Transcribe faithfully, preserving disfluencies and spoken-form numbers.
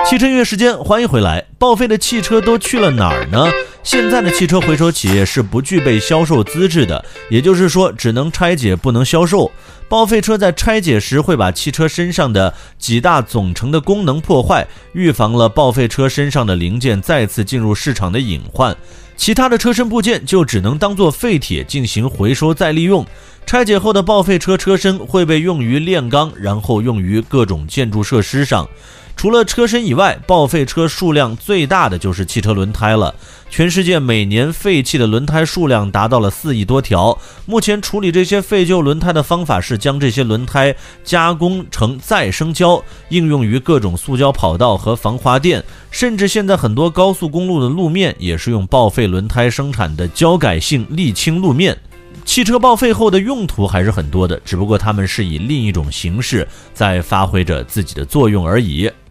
汽车音乐时间，欢迎回来。报废的汽车都去了哪儿呢？现在的汽车回收企业是不具备销售资质的，也就是说只能拆解不能销售。报废车在拆解时会把汽车身上的几大总成的功能破坏，预防了报废车身上的零件再次进入市场的隐患。其他的车身部件就只能当作废铁进行回收再利用。拆解后的报废车车身会被用于炼钢，然后用于各种建筑设施上。除了车身以外，报废车数量最大的就是汽车轮胎了。全世界每年废弃的轮胎数量达到了四亿多条。目前处理这些废旧轮胎的方法是将这些轮胎加工成再生胶，应用于各种塑胶跑道和防滑垫，甚至现在很多高速公路的路面也是用报废轮胎生产的胶改性沥青路面。汽车报废后的用途还是很多的，只不过它们是以另一种形式在发挥着自己的作用而已。